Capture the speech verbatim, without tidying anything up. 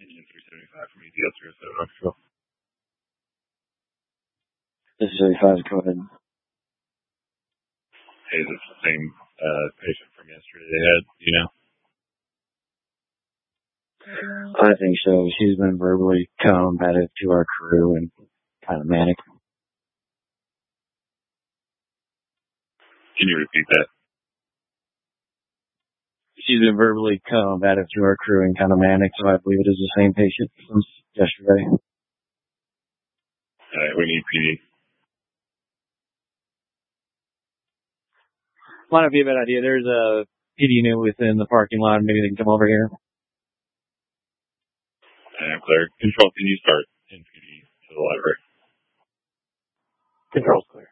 Union three seventy-five from E T S three oh seven Knoxville. three seventy-five, go ahead. Hey, is this the same uh, patient from yesterday they had, you know? I think so. She's been verbally combative to our crew and kind of manic. Can you repeat that? She's been verbally combative to our crew and kind of manic, so I believe it is the same patient since yesterday. All right, we need P D. Might not be a bad idea. There's a P D unit within the parking lot. Maybe they can come over here. I am clear. Control, can you start in P D to the library? Control's clear.